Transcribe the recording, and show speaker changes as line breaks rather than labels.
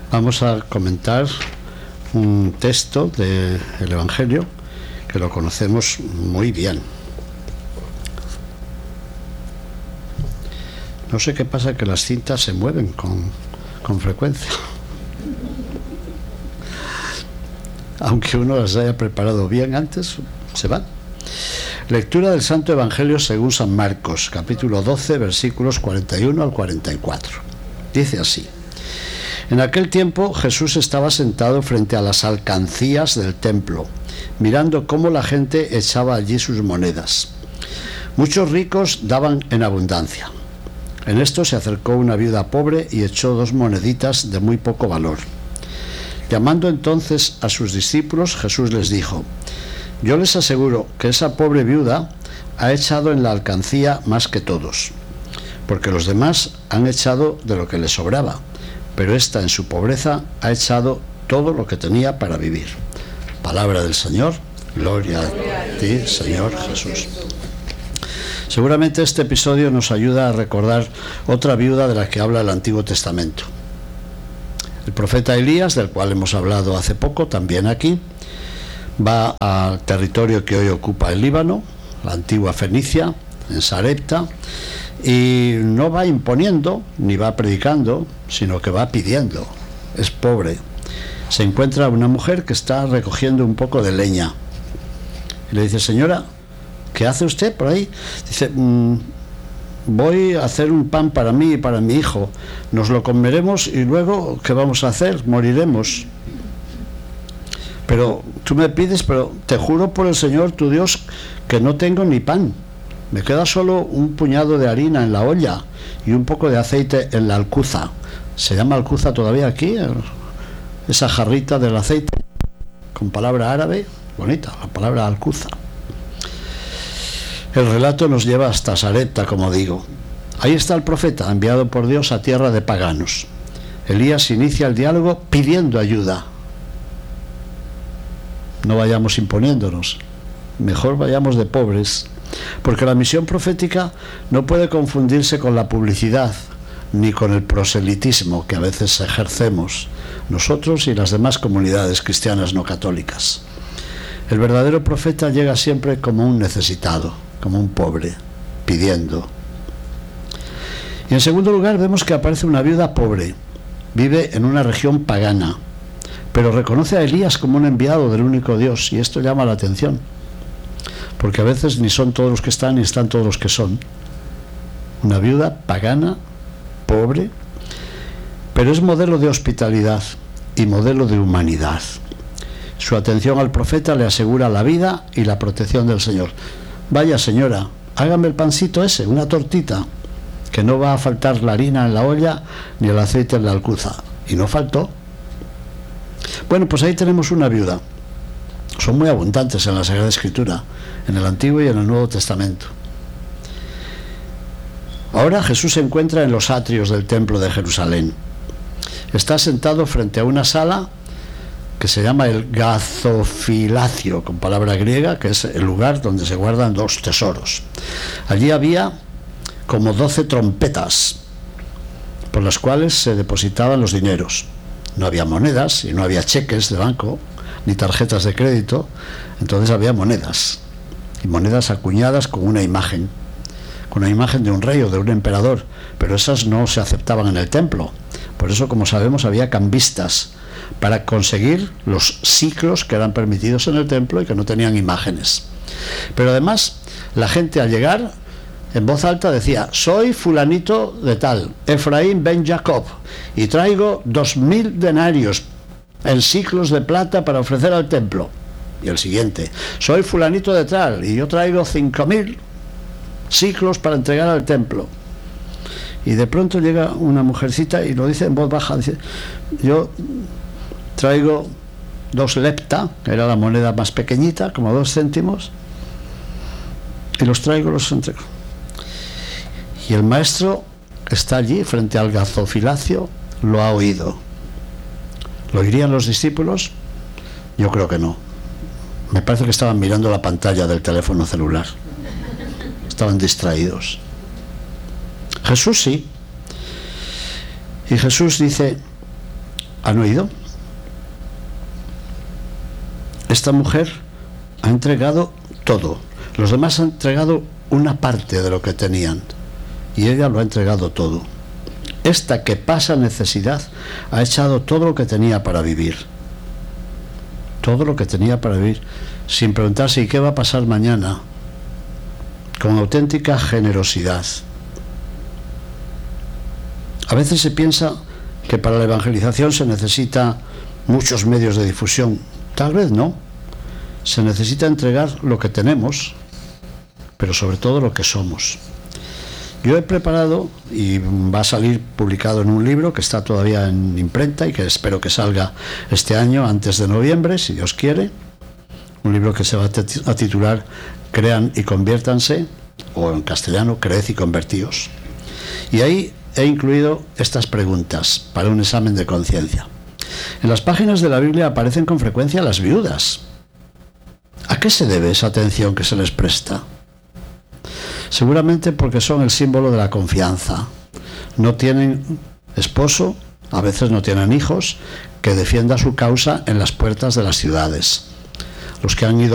Vamos a comentar un texto del Evangelio que lo conocemos muy bien. No sé qué pasa, que las cintas se mueven con frecuencia. Aunque uno las haya preparado bien antes, se van. Lectura del Santo Evangelio según San Marcos, capítulo 12, versículos 41 al 44. Dice así: En aquel tiempo Jesús estaba sentado frente a las alcancías del templo, mirando cómo la gente echaba allí sus monedas. Muchos ricos daban en abundancia. En esto se acercó una viuda pobre y echó 2 moneditas de muy poco valor. Llamando entonces a sus discípulos, Jesús les dijo: Yo les aseguro que esa pobre viuda ha echado en la alcancía más que todos, porque los demás han echado de lo que les sobraba, pero ésta en su pobreza ha echado todo lo que tenía para vivir. Palabra del Señor. Gloria a ti, Señor Jesús. Seguramente este episodio nos ayuda a recordar otra viuda de la que habla el Antiguo Testamento. El profeta Elías, del cual hemos hablado hace poco, también aquí, va al territorio que hoy ocupa el Líbano, la antigua Fenicia, en Sarepta, y no va imponiendo ni va predicando, sino que va pidiendo. Es pobre. Se encuentra una mujer que está recogiendo un poco de leña y le dice: Señora, ¿qué hace usted por ahí? Dice: voy a hacer un pan para mí y para mi hijo, nos lo comeremos y luego ¿qué vamos a hacer? Moriremos. Pero tú me pides, pero te juro por el Señor tu Dios que no tengo ni pan. Me queda solo un puñado de harina en la olla y un poco de aceite en la alcuza. ¿Se llama alcuza todavía aquí? Esa jarrita del aceite, con palabra árabe, bonita, la palabra alcuza. El relato nos lleva hasta Sarepta, como digo. Ahí está el profeta, enviado por Dios a tierra de paganos. Elías inicia el diálogo pidiendo ayuda. No vayamos imponiéndonos, mejor vayamos de pobres, porque la misión profética no puede confundirse con la publicidad, ni con el proselitismo que a veces ejercemos nosotros y las demás comunidades cristianas no católicas. El verdadero profeta llega siempre como un necesitado, como un pobre, pidiendo. Y en segundo lugar vemos que aparece una viuda pobre, vive en una región pagana, pero reconoce a Elías como un enviado del único Dios, y esto llama la atención, porque a veces ni son todos los que están ni están todos los que son. Una viuda pagana, pobre, pero es modelo de hospitalidad y modelo de humanidad. Su atención al profeta le asegura la vida y la protección del Señor. Vaya, señora, hágame el pancito ese, una tortita, que no va a faltar la harina en la olla ni el aceite en la alcuza. Y no faltó. Bueno, pues ahí tenemos una viuda. Son muy abundantes en la Sagrada Escritura, en el Antiguo y en el Nuevo Testamento. Ahora Jesús se encuentra en los atrios del Templo de Jerusalén. Está sentado frente a una sala que se llama el gazofilacio, con palabra griega, que es el lugar donde se guardan 2 tesoros. Allí había como 12 trompetas por las cuales se depositaban los dineros. No había monedas y no había cheques de banco ni tarjetas de crédito, entonces había monedas, y monedas acuñadas con una imagen de un rey o de un emperador, pero esas no se aceptaban en el templo. Por eso, como sabemos, había cambistas para conseguir los siclos que eran permitidos en el templo y que no tenían imágenes. Pero además, la gente al llegar en voz alta decía: soy fulanito de tal, Efraín ben Jacob, y traigo 2000 denarios en siclos de plata para ofrecer al templo. Y el siguiente: soy fulanito de tal, y yo traigo 5000 siclos para entregar al templo. Y de pronto llega una mujercita y lo dice en voz baja, dice: yo traigo 2 lepta, que era la moneda más pequeñita, como 2 céntimos, y los traigo, los entrego. Y el maestro está allí frente al gazofilacio, lo ha oído. ¿Lo oirían los discípulos? Yo creo que no. Me parece que estaban mirando la pantalla del teléfono celular. Estaban distraídos. Jesús sí. Y Jesús dice: ¿Han oído? Esta mujer ha entregado todo. Los demás han entregado una parte de lo que tenían y ella lo ha entregado todo. Esta que pasa necesidad ha echado todo lo que tenía para vivir. Todo lo que tenía para vivir, sin preguntarse ¿y qué va a pasar mañana? Con auténtica generosidad. A veces se piensa que para la evangelización se necesita muchos medios de difusión. Tal vez no. Se necesita entregar lo que tenemos, pero sobre todo lo que somos. Yo he preparado, y va a salir publicado en un libro que está todavía en imprenta y que espero que salga este año, antes de noviembre, si Dios quiere. Un libro que se va a titular Crean y conviértanse, o en castellano, Creed y convertíos. Y ahí he incluido estas preguntas para un examen de conciencia. En las páginas de la Biblia aparecen con frecuencia las viudas. ¿A qué se debe esa atención que se les presta? Seguramente porque son el símbolo de la confianza. No tienen esposo, a veces no tienen hijos, que defienda su causa en las puertas de las ciudades. Los que han ido